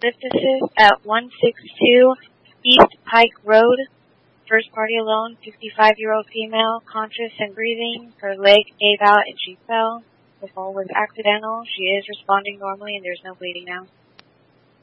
Swift Assist at 162 East Pike Road. First party alone, 55-year-old female, conscious and breathing. Her leg gave out and she fell. The fall was accidental. She is responding normally and there's no bleeding now.